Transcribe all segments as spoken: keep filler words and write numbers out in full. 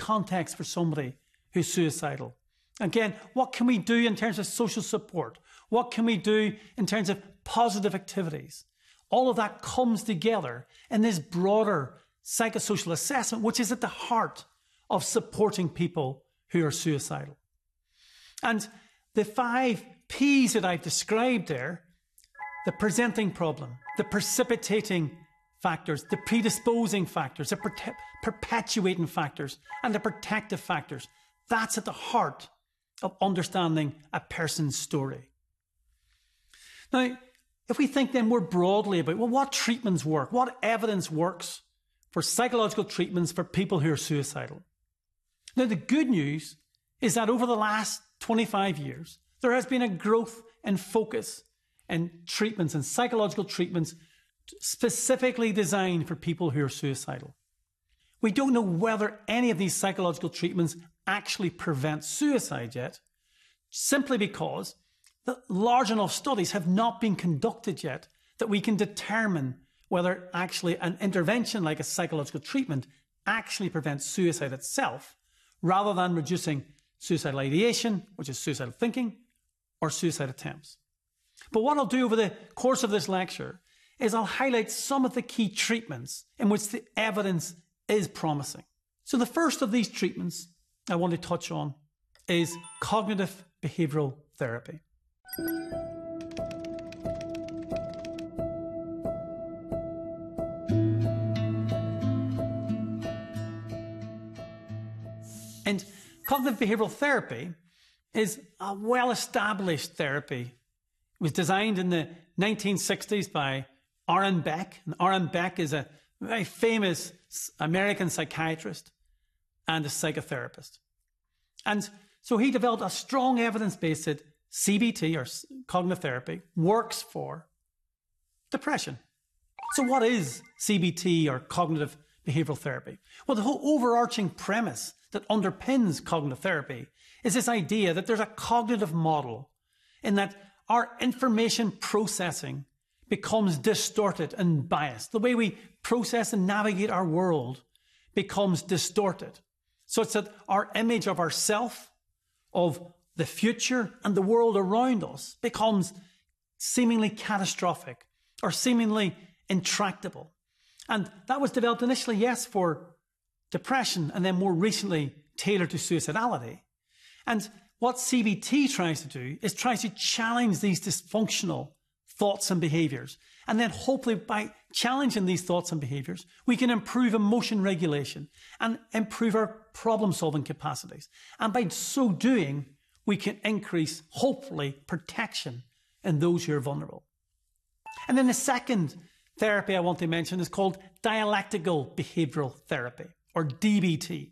context for somebody who's suicidal? Again, what can we do in terms of social support? What can we do in terms of positive activities? All of that comes together in this broader psychosocial assessment, which is at the heart of supporting people who are suicidal. And the five P's that I've described there, the presenting problem, the precipitating factors, the predisposing factors, the per perpetuating factors, and the protective factors, that's at the heart of understanding a person's story. Now, if we think then more broadly about, well, what treatments work? What evidence works for psychological treatments for people who are suicidal? Now, the good news is that over the last twenty-five years, there has been a growth in focus in treatments and psychological treatments specifically designed for people who are suicidal. We don't know whether any of these psychological treatments actually prevent suicide yet, simply because the large enough studies have not been conducted yet that we can determine whether actually an intervention like a psychological treatment actually prevents suicide itself, rather than reducing suicidal ideation, which is suicidal thinking, or suicide attempts. But what I'll do over the course of this lecture is I'll highlight some of the key treatments in which the evidence is promising. So the first of these treatments I want to touch on is cognitive behavioral therapy. And cognitive behavioral therapy is a well-established therapy. It was designed in the nineteen sixties by Aaron Beck. And Aaron Beck is a very famous American psychiatrist and a psychotherapist. And so he developed a strong evidence base that C B T, or cognitive therapy, works for depression. So what is C B T, or cognitive behavioral therapy? Well, the whole overarching premise that underpins cognitive therapy is this idea that there's a cognitive model in that our information processing becomes distorted and biased. The way we process and navigate our world becomes distorted, such that our image of ourself, of the future and the world around us becomes seemingly catastrophic or seemingly intractable. And that was developed initially, yes, for depression, and then more recently tailored to suicidality. And what C B T tries to do is tries to challenge these dysfunctional thoughts and behaviors. And then hopefully by challenging these thoughts and behaviors, we can improve emotion regulation and improve our problem-solving capacities. And by so doing, we can increase, hopefully, protection in those who are vulnerable. And then the second therapy I want to mention is called dialectical behavioral therapy, or D B T.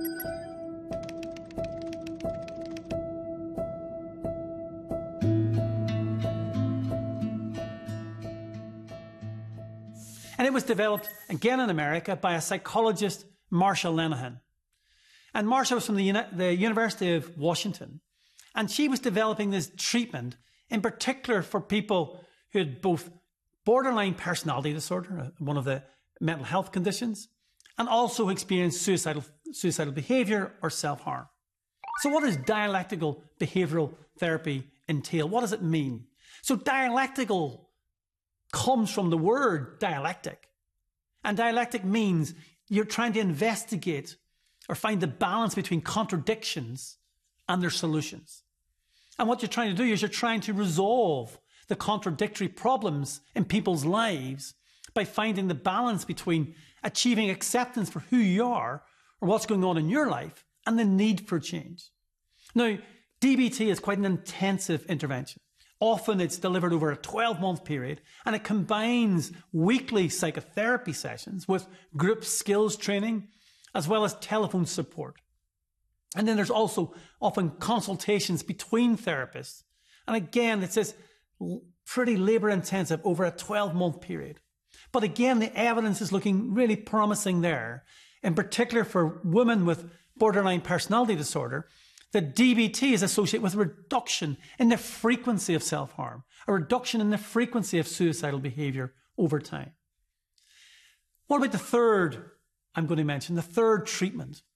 And it was developed, again in America, by a psychologist, Marsha Linehan. And Marsha was from the, Uni the University of Washington. And she was developing this treatment, in particular for people who had both borderline personality disorder, one of the mental health conditions, and also experienced suicidal, suicidal behavior or self-harm. So what does dialectical behavioral therapy entail? What does it mean? So dialectical comes from the word dialectic. And dialectic means you're trying to investigate or find the balance between contradictions and their solutions. And what you're trying to do is you're trying to resolve the contradictory problems in people's lives by finding the balance between achieving acceptance for who you are or what's going on in your life and the need for change. Now, D B T is quite an intensive intervention. Often it's delivered over a twelve-month period, and it combines weekly psychotherapy sessions with group skills training, as well as telephone support. And then there's also often consultations between therapists. And again, it's this pretty labor-intensive over a twelve-month period. But again, the evidence is looking really promising there, in particular for women with borderline personality disorder, that D B T is associated with a reduction in the frequency of self-harm, a reduction in the frequency of suicidal behavior over time. What about the third I'm going to mention, the third treatment?